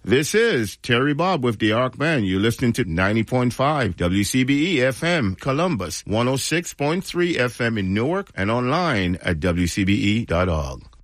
This is Terry Bob with the Arc Band. You're listening to 90.5 WCBE FM Columbus, 106.3 FM in Newark, and online at WCBE.org.